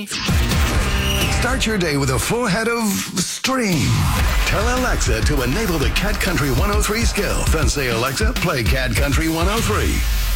me. Start your day with a full head of stream. Tell Alexa to enable the Cat Country 103 skill. Then say, Alexa, play Cat Country 103.